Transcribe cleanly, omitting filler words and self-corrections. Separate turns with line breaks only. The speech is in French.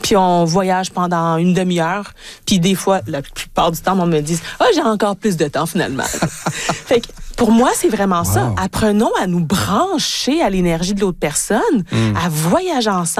puis on voyage pendant une demi-heure, puis des fois, la plupart du temps, on me dit « Ah, j'ai encore plus de temps, finalement. » Fait que, pour moi, c'est vraiment ça. Apprenons à nous brancher à l'énergie de l'autre personne, à voyager ensemble.